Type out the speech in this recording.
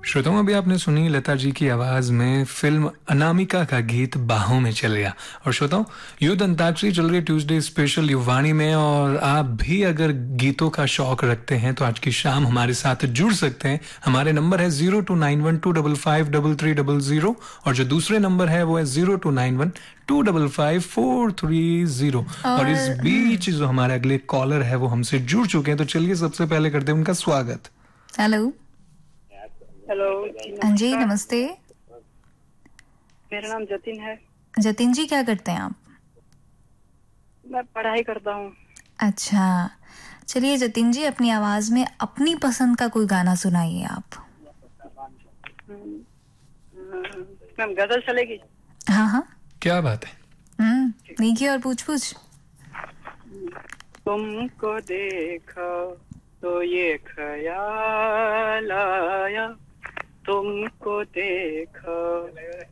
श्रोताओं, अभी आपने सुनी लता जी की आवाज में फिल्म अनामिका का गीत बाहों में चल गया। और श्रोताओं, युद्ध अंताक्षरी चल रही है ट्यूसडे स्पेशल युवाणी में, और आप भी अगर गीतों का शौक रखते हैं तो आज की शाम हमारे साथ जुड़ सकते हैं। हमारे नंबर है 0291255300 और जो दूसरे नंबर है वो है 0291255430। और इस और बीच जो हमारे अगले कॉलर है वो हमसे जुड़ चुके हैं, तो चलिए सबसे पहले करते हैं उनका स्वागत। हेलो। हेलो हाँ जी, नमस्कार। नमस्ते। मेरा नाम जतिन है। जतिन जी, क्या करते हैं आप? मैं पढ़ाई करता हूँ। अच्छा, चलिए जतिन जी, अपनी आवाज में अपनी पसंद का कोई गाना सुनाइए आप। मैम गजल चलेगी? हाँ हाँ। क्या बात है। नीकी और पूछ पूछ। तुमको देखा तो ये ख्याल आया, तुमको देखा